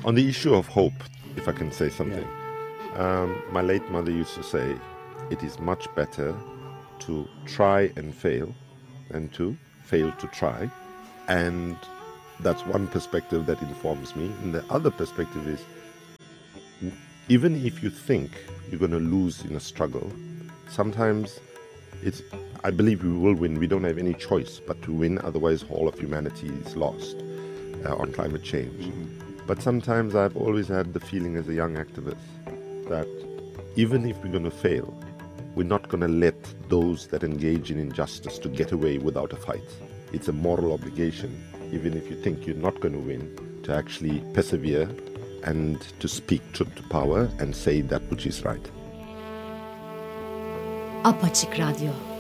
On the issue of hope, if I can say something, my late mother used to say, it is much better to try and fail than to fail to try. And that's one perspective that informs me. And the other perspective is, even if you think you're going to lose in a struggle, sometimes I believe we will win. We don't have any choice but to win, otherwise all of humanity is lost on climate change. But sometimes I've always had the feeling as a young activist that even if we're going to fail, we're not going to let those that engage in injustice to get away without a fight. It's a moral obligation, even if you think you're not going to win, to actually persevere and to speak truth to power and say that which is right. Apaçık Radyo.